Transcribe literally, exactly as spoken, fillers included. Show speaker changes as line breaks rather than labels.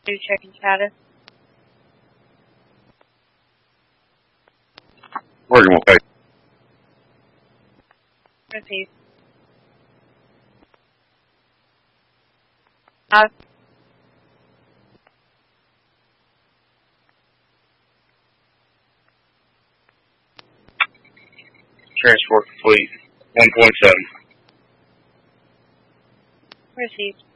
Do checking status.
Working with pay.
Received. Uh,
Transport complete. one point seven.
received.